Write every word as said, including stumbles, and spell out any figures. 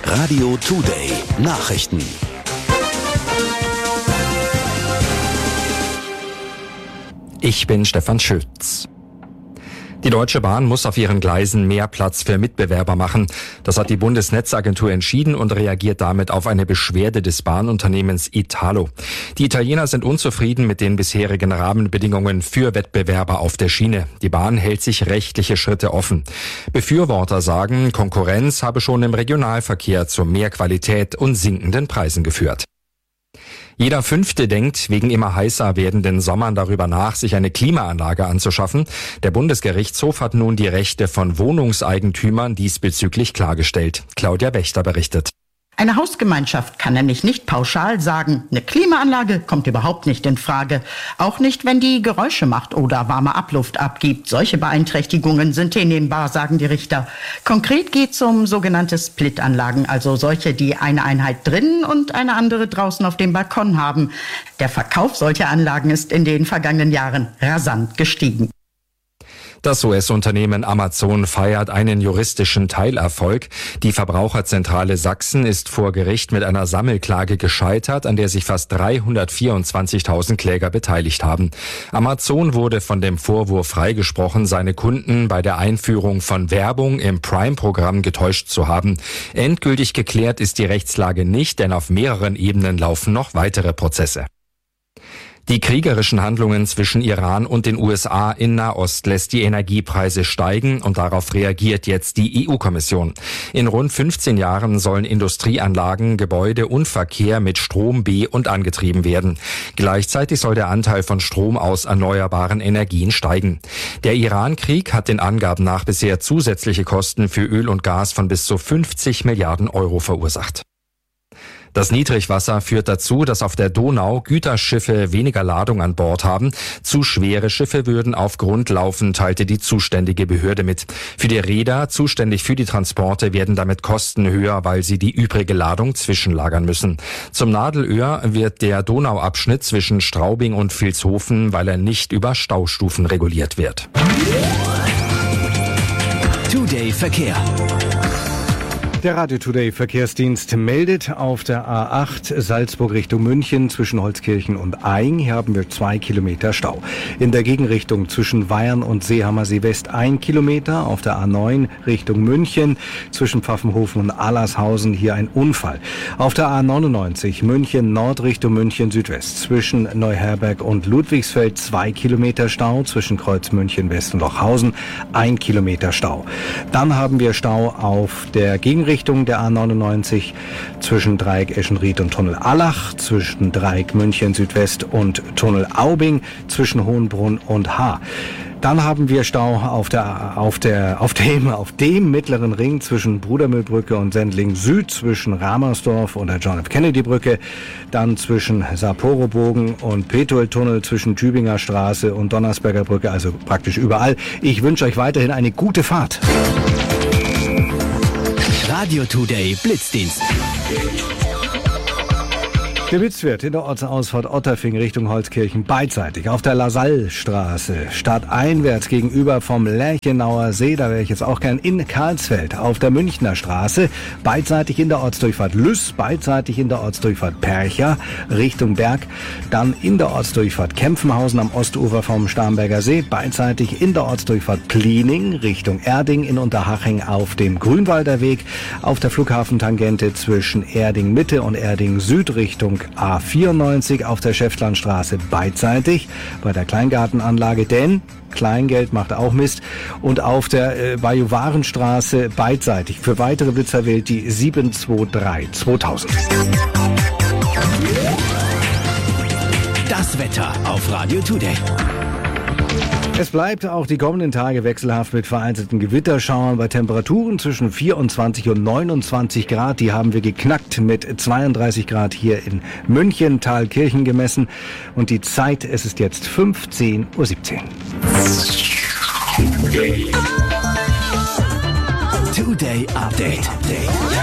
Radio Today Nachrichten. Ich bin Stefan Schütz. Die Deutsche Bahn muss auf ihren Gleisen mehr Platz für Mitbewerber machen. Das hat die Bundesnetzagentur entschieden und reagiert damit auf eine Beschwerde des Bahnunternehmens Italo. Die Italiener sind unzufrieden mit den bisherigen Rahmenbedingungen für Wettbewerber auf der Schiene. Die Bahn hält sich rechtliche Schritte offen. Befürworter sagen, Konkurrenz habe schon im Regionalverkehr zu mehr Qualität und sinkenden Preisen geführt. Jeder Fünfte denkt wegen immer heißer werdenden Sommern darüber nach, sich eine Klimaanlage anzuschaffen. Der Bundesgerichtshof hat nun die Rechte von Wohnungseigentümern diesbezüglich klargestellt. Claudia Wächter berichtet. Eine Hausgemeinschaft kann nämlich nicht pauschal sagen, eine Klimaanlage kommt überhaupt nicht in Frage. Auch nicht, wenn die Geräusche macht oder warme Abluft abgibt. Solche Beeinträchtigungen sind hinnehmbar, sagen die Richter. Konkret geht es um sogenannte Split-Anlagen, also solche, die eine Einheit drinnen und eine andere draußen auf dem Balkon haben. Der Verkauf solcher Anlagen ist in den vergangenen Jahren rasant gestiegen. Das U S-Unternehmen Amazon feiert einen juristischen Teilerfolg. Die Verbraucherzentrale Sachsen ist vor Gericht mit einer Sammelklage gescheitert, an der sich fast dreihundertvierundzwanzigtausend Kläger beteiligt haben. Amazon wurde von dem Vorwurf freigesprochen, seine Kunden bei der Einführung von Werbung im Prime-Programm getäuscht zu haben. Endgültig geklärt ist die Rechtslage nicht, denn auf mehreren Ebenen laufen noch weitere Prozesse. Die kriegerischen Handlungen zwischen Iran und den U S A in Nahost lässt die Energiepreise steigen und darauf reagiert jetzt die E U-Kommission. In rund fünfzehn Jahren sollen Industrieanlagen, Gebäude und Verkehr mit Strom be- und angetrieben werden. Gleichzeitig soll der Anteil von Strom aus erneuerbaren Energien steigen. Der Iran-Krieg hat den Angaben nach bisher zusätzliche Kosten für Öl und Gas von bis zu fünfzig Milliarden Euro verursacht. Das Niedrigwasser führt dazu, dass auf der Donau Güterschiffe weniger Ladung an Bord haben. Zu schwere Schiffe würden auf Grund laufen, teilte die zuständige Behörde mit. Für die Reeder, zuständig für die Transporte, werden damit Kosten höher, weil sie die übrige Ladung zwischenlagern müssen. Zum Nadelöhr wird der Donauabschnitt zwischen Straubing und Vilshofen, weil er nicht über Staustufen reguliert wird. Today Verkehr. Der Radio Today Verkehrsdienst meldet auf der A acht Salzburg Richtung München zwischen Holzkirchen und Aing. Hier haben wir zwei Kilometer Stau. In der Gegenrichtung zwischen Weyern und Seehammersee West ein Kilometer. Auf der A neun Richtung München zwischen Pfaffenhofen und Allershausen hier ein Unfall. Auf der A neunundneunzig München Nord Richtung München Südwest zwischen Neuherberg und Ludwigsfeld zwei Kilometer Stau. Zwischen Kreuz München West und Lochhausen ein Kilometer Stau. Dann haben wir Stau auf der Gegenrichtung Richtung der A neunundneunzig zwischen Dreieck Eschenried und Tunnel Allach, zwischen Dreieck München Südwest und Tunnel Aubing, zwischen Hohenbrunn und Haar. Dann haben wir Stau auf der, auf der, auf dem, auf dem mittleren Ring zwischen Brudermühlbrücke und Sendling Süd, zwischen Ramersdorf und der John F. Kennedy Brücke, dann zwischen Sapporo-Bogen und Petuel-Tunnel, zwischen Tübinger Straße und Donnersberger Brücke, also praktisch überall. Ich wünsche euch weiterhin eine gute Fahrt. Radio Today Blitzdienst. Geblitzt wird in der Ortsausfahrt Otterfing Richtung Holzkirchen beidseitig auf der Lasallstraße, stadteinwärts gegenüber vom Lerchenauer See, da wäre ich jetzt auch gern, in Karlsfeld auf der Münchner Straße, beidseitig in der Ortsdurchfahrt Lüss, beidseitig in der Ortsdurchfahrt Percha Richtung Berg, dann in der Ortsdurchfahrt Kempfenhausen am Ostufer vom Starnberger See, beidseitig in der Ortsdurchfahrt Pliening Richtung Erding in Unterhaching auf dem Grünwalder Weg, auf der Flughafentangente zwischen Erding Mitte und Erding Süd Richtung A vierundneunzig auf der Schäftlarnstraße beidseitig bei der Kleingartenanlage, denn Kleingeld macht auch Mist, und auf der äh, Bajuwarenstraße beidseitig. Für weitere Blitzer wählt die sieben zwei drei zweitausend. Das Wetter auf Radio Today. Es bleibt auch die kommenden Tage wechselhaft mit vereinzelten Gewitterschauern bei Temperaturen zwischen vierundzwanzig und neunundzwanzig Grad. Die haben wir geknackt mit zweiunddreißig Grad hier in München, Thalkirchen gemessen. Und die Zeit, es ist jetzt fünfzehn Uhr siebzehn. Today Update.